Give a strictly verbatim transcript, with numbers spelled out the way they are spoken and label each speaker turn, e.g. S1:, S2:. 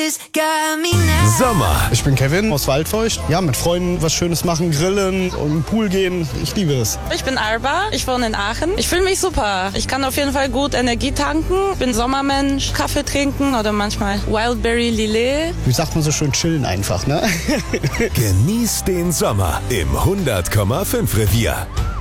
S1: just got me now.
S2: Sommer.
S3: Ich bin Kevin aus Waldfeucht. Ja, mit Freunden was Schönes machen, grillen und im Pool gehen. Ich liebe es.
S4: Ich bin Alba, ich wohne in Aachen. Ich fühle mich super. Ich kann auf jeden Fall gut Energie tanken. Bin Sommermensch, Kaffee trinken oder manchmal Wildberry Lillet.
S3: Wie sagt man so schön, chillen einfach, ne?
S2: Genieß den Sommer im hundert Komma fünf Revier.